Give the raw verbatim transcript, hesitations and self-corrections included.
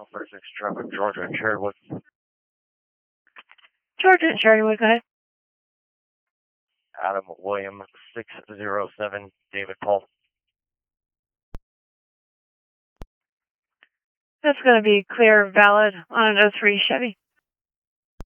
National thirty-six traffic, Georgia and Cherrywood. Georgia and Cherrywood, go ahead. Adam William six zero seven, David Paul. That's going to be clear, valid on an oh three Chevy.